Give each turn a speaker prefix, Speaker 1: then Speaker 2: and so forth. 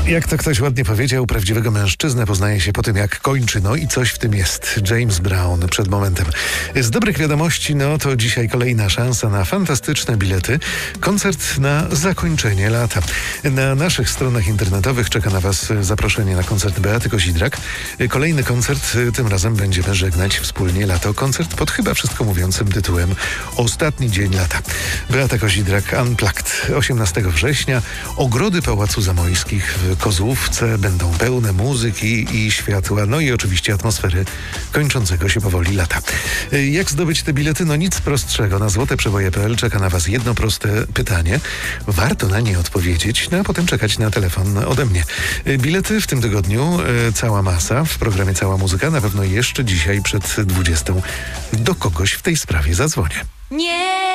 Speaker 1: Jak to ktoś ładnie powiedział, prawdziwego mężczyznę poznaje się po tym, jak kończy. No i coś w tym jest. James Brown przed momentem. Z dobrych wiadomości, to dzisiaj kolejna szansa na fantastyczne bilety. Koncert na zakończenie lata. Na naszych stronach internetowych czeka na Was zaproszenie na koncert Beaty Kozidrak. Kolejny koncert, tym razem będziemy żegnać wspólnie lato. Koncert pod chyba wszystko mówiącym tytułem Ostatni dzień lata. Beata Kozidrak Unplugged. 18 września. Ogrody Pałacu Zamojskich w Kozłówce będą pełne muzyki i światła, no i oczywiście atmosfery kończącego się powoli lata. Jak zdobyć te bilety? Nic prostszego. Na złoteprzeboje.pl czeka na Was jedno proste pytanie. Warto na nie odpowiedzieć, a potem czekać na telefon ode mnie. Bilety w tym tygodniu cała masa w programie Cała Muzyka. Na pewno jeszcze dzisiaj przed 20 do kogoś w tej sprawie zadzwonię.
Speaker 2: Nie!